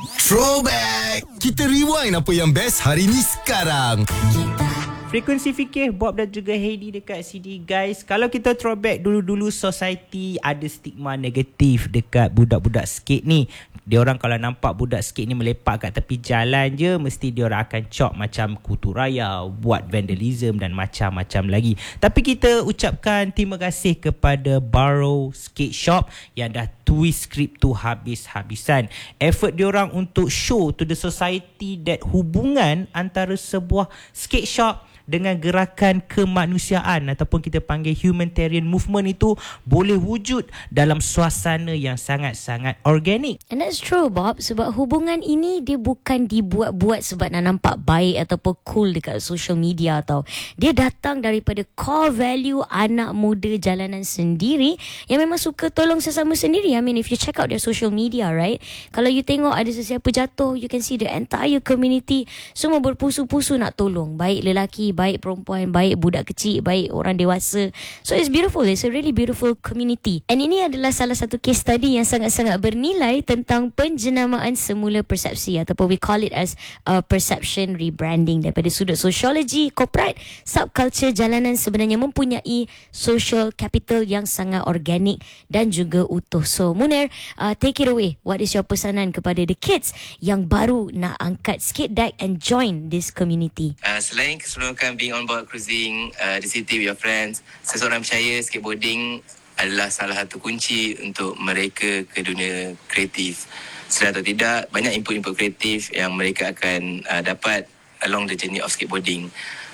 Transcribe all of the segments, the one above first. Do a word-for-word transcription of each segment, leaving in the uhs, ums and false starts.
Throwback. Kita rewind apa yang best hari ni sekarang. Frekuensi Fikir, Bob dan juga Heidi dekat sini guys. Kalau kita throwback dulu-dulu, society ada stigma negatif dekat budak-budak skate ni. Diorang kalau nampak budak skate ni melepak kat tepi jalan je, mesti diorang akan cop macam kutu raya, buat vandalism dan macam-macam lagi. Tapi kita ucapkan terima kasih kepada Barrow Skate Shop yang dah twist skrip tu habis-habisan. Effort diorang untuk show to the society that hubungan antara sebuah skate shop dengan gerakan kemanusiaan ataupun kita panggil humanitarian movement itu boleh wujud dalam suasana yang sangat-sangat organik. And that's true, Bob. Sebab hubungan ini dia bukan dibuat-buat sebab nak nampak baik ataupun cool dekat social media tau. Dia datang daripada core value anak muda jalanan sendiri yang memang suka tolong sesama sendiri. I mean, if you check out their social media, right? Kalau you tengok ada sesiapa jatuh, you can see the entire community semua berpusu-pusu nak tolong. Baik lelaki, baik perempuan, baik budak kecil, baik orang dewasa. So it's beautiful. It's a really beautiful community. And ini adalah salah satu case study yang sangat-sangat bernilai tentang penjenamaan semula persepsi ataupun we call it as uh, perception rebranding. Daripada sudut sosiologi korporat, subculture jalanan sebenarnya mempunyai social capital yang sangat organik dan juga utuh. So Munir, uh, take it away. What is your pesanan kepada the kids yang baru nak angkat skate deck and join this community? Uh, selain keseronokan being on board cruising uh, the city with your friends, seseorang percaya skateboarding adalah salah satu kunci untuk mereka ke dunia kreatif. Sedar atau tidak, banyak input-input kreatif yang mereka akan uh, dapat along the journey of skateboarding.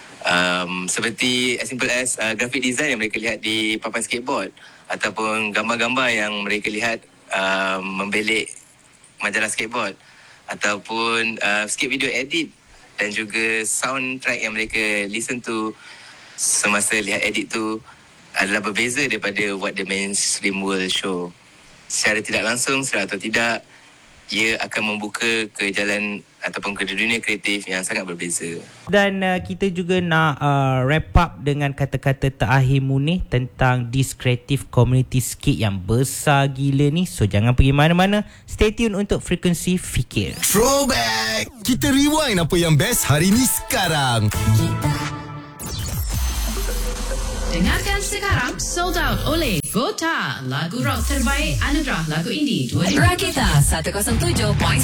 Um, seperti as simple as uh, graphic design yang mereka lihat di papan skateboard ataupun gambar-gambar yang mereka lihat uh, membelik majalah skateboard ataupun uh, skate video edit dan juga soundtrack yang mereka listen to semasa lihat edit tu adalah berbeza daripada what the mainstream world show. Secara tidak langsung, sedar atau tidak, ia akan membuka ke jalan ataupun ke dunia kreatif yang sangat berbeza. Dan uh, kita juga nak uh, wrap up dengan kata-kata terakhir Munir tentang this creative community skate yang besar gila ni. So jangan pergi mana-mana. Stay tune untuk Frekuensi Fikir. Throwback. Kita rewind apa yang best hari ni sekarang. Dengarkan sekarang Sold Out oleh Gota, lagu rock terbaik anugerah lagu indie dua ribu. Rakita seratus tujuh.